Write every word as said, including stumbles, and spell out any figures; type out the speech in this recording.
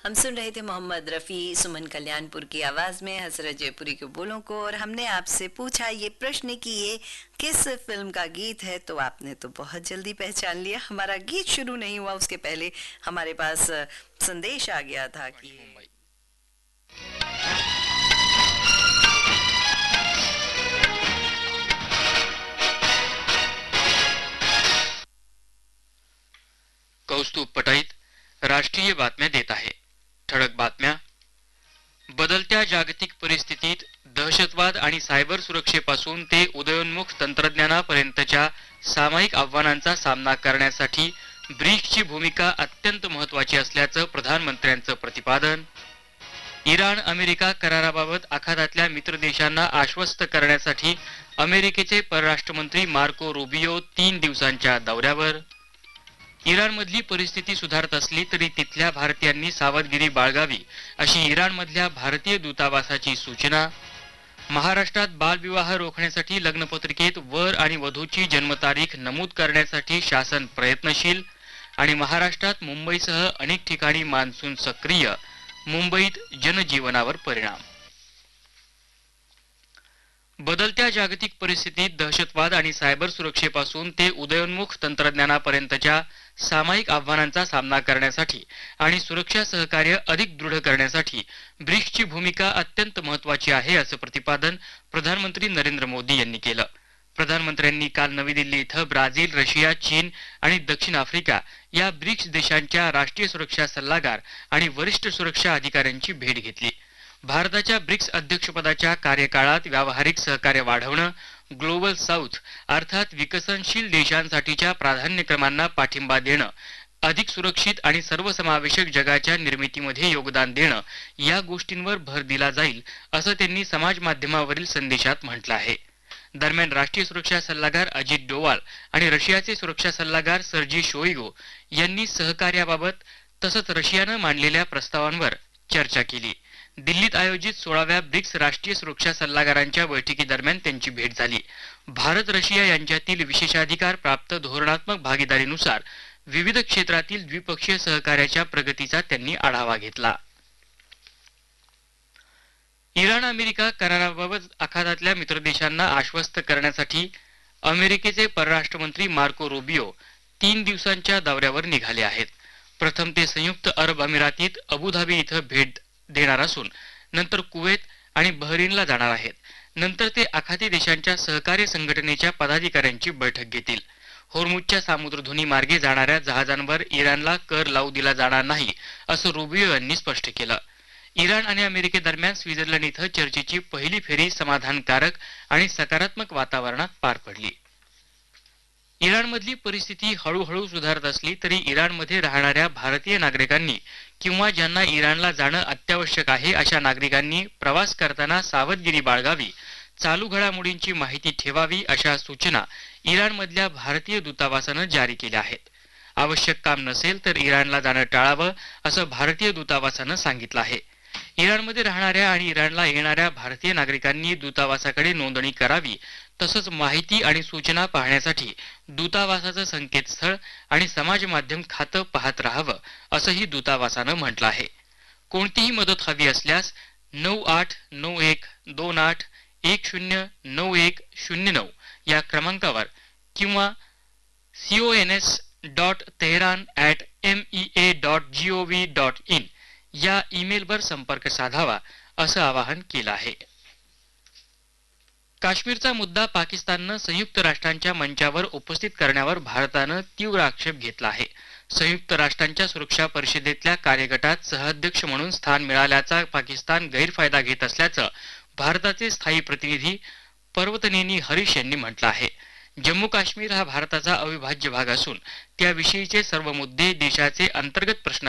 हम सुन रहे थे मोहम्मद रफ़ी, सुमन कल्याणपुर की आवाज़ में हसरत जयपुरी के बोलों को। और हमने आपसे पूछा ये प्रश्न कि ये किस फिल्म का गीत है, तो आपने तो बहुत जल्दी पहचान लिया। हमारा गीत शुरू नहीं हुआ उसके पहले हमारे पास संदेश आ गया था कि कौस्तुभ पटाईत राष्ट्रीय बातम्या देत आहे। ठळक बातम्या। बदलत्या जागतिक परिस्थितीत दहशतवाद आणि सायबर सुरक्षेपासून ते उदयोन्मुख तंत्रज्ञानापर्यंतच्या सामायिक आव्हानांचा सामना करण्यासाठी ब्रिक्सची भूमिका अत्यंत महत्त्वाची असल्याचं प्रधानमंत्र्यांचं प्रतिपादन। इराण अमेरिका कराराबाबत आखातातल्या मित्र देशांना आश्वस्त करण्यासाठी अमेरिकेचे परराष्ट्र मंत्री मार्को रुबियो तीन दिवसांच्या दौऱ्यावर। इराणमधली परिस्थिती सुधारत असली तरी तिथल्या भारतीयांनी सावधगिरी बाळगावी अशी इराणमधल्या भारतीय दूतावासाची सूचना। महाराष्ट्रात बालविवाह रोखण्यासाठी लग्नपत्रिकेत वर आणि वधूची जन्मतारीख नमूद करण्यासाठी शासन प्रयत्नशील। आणि महाराष्ट्रात मुंबईसह अनेक ठिकाणी मान्सून सक्रिय, मुंबईत जनजीवनावर परिणाम। बदलत्या जागतिक परिस्थितीत दहशतवाद आणि सायबर सुरक्षेपासून ते उदयोन्मुख तंत्रज्ञानापर्यंतच्या सामायिक आव्हानांचा सामना करण्यासाठी आणि सुरक्षा सहकार्य अधिक दृढ करण्यासाठी ब्रिक्सची भूमिका अत्यंत महत्त्वाची आहे असं प्रतिपादन प्रधानमंत्री नरेंद्र मोदी यांनी केलं। प्रधानमंत्र्यांनी काल नवी दिल्ली इथं ब्राझील, रशिया, चीन आणि दक्षिण आफ्रिका या ब्रिक्स देशांच्या राष्ट्रीय सुरक्षा सल्लागार आणि वरिष्ठ सुरक्षा अधिकाऱ्यांची भेट घेतली। भारताच्या ब्रिक्स अध्यक्षपदाच्या कार्यकाळात व्यावहारिक सहकार्य वाढवणं, ग्लोबल साऊथ अर्थात विकसनशील देशांसाठीच्या प्राधान्यक्रमांना पाठिंबा देणं, अधिक सुरक्षित आणि सर्वसमावेशक जगाच्या निर्मितीमध्ये योगदान देणं या गोष्टींवर भर दिला जाईल असं त्यांनी समाज माध्यमावरील संदेशात म्हटलं आहे। दरम्यान राष्ट्रीय सुरक्षा सल्लागार अजित डोवाल आणि रशियाचे सुरक्षा सल्लागार सर्जी शोइगु यांनी सहकार्याबाबत तसंच रशियानं मांडलेल्या प्रस्तावांवर चर्चा केली। दिल्लीत आयोजित सोळाव्या ब्रिक्स राष्ट्रीय सुरक्षा सल्लागारांच्या बैठकीदरम्यान त्यांची भेट झाली। भारत रशिया यांच्यातील विशेषाधिकार प्राप्त धोरणात्मक भागीदारीनुसार विविध क्षेत्रातील द्विपक्षीय सहकार्याच्या प्रगतीचा त्यांनी आढावा घेतला। इराण अमेरिका कराराबाबत आखातातल्या मित्रदेशांना आश्वस्त करण्यासाठी अमेरिकेचे परराष्ट्र मंत्री मार्को रुबियो तीन दिवसांच्या दौऱ्यावर निघाले आहेत। प्रथम ते संयुक्त अरब अमिरातीत अबुधाबी इथं भेट देणार असून नंतर कुवेत आणि बहरीनला जाणार आहेत। नंतर ते आखाती देशांच्या सहकार्य संघटनेच्या पदाधिकाऱ्यांची बैठक घेतील। होर्मुझच्या सामुद्रधुनी मार्गे जाणाऱ्या जहाजांवर इराणला कर लावू दिला जाणार नाही असं रुबियो यांनी स्पष्ट केलं। इराण आणि अमेरिकेदरम्यान स्वित्झर्लंड इथं चर्चेची पहिली फेरी समाधानकारक आणि सकारात्मक वातावरणात पार पडली। इराणमधली परिस्थिती हळूहळू सुधारत असली तरी इराणमध्ये राहणाऱ्या भारतीय नागरिकांनी किंवा ज्यांना इराणला जाणं अत्यावश्यक आहे अशा नागरिकांनी प्रवास करताना सावधगिरी बाळगावी, चालू घडामोडींची माहिती ठेवावी अशा सूचना इराणमधल्या भारतीय दूतावासानं जारी केल्या आहेत। आवश्यक काम नसेल तर इराणला जाणं टाळावं असं भारतीय दूतावासानं सांगितलं आहे। इराणमध्ये राहणाऱ्या आणि इराणला येणाऱ्या भारतीय नागरिकांनी दूतावासाकडे नोंदणी करावी, तसंच माहिती आणि सूचना पाहण्यासाठी दूतावासाचं संकेतस्थळ आणि समाज माध्यम खातं पाहत राहावं असंही दूतावासानं म्हटलं आहे। कोणतीही मदत हवी असल्यास नऊ आठ नऊ एक दोन आठ एक शून्य नऊ एक शून्य नऊ या क्रमांकावर किंवा सीओएनएस dot Tehran at M E A dot G O V dot in या ईमेलवर संपर्क साधावा असं आवाहन केलं आहे। काश्मीरचा मुद्दा पाकिस्ताननं संयुक्त राष्ट्रांच्या मंचावर उपस्थित करण्यावर भारतानं तीव्र आक्षेप घेतला आहे। संयुक्त राष्ट्रांच्या सुरक्षा परिषदेतल्या कार्यगटात सहअध्यक्ष म्हणून स्थान मिळाल्याचा पाकिस्तान गैरफायदा घेत असल्याचं भारताचे स्थायी प्रतिनिधी पर्वतनेनी हरीश यांनी म्हटलं आहे। जम्मू काश्मीर हा भारताचा अविभाज्य भाग असून त्याविषयीचे सर्व मुद्दे देशाचे अंतर्गत प्रश्न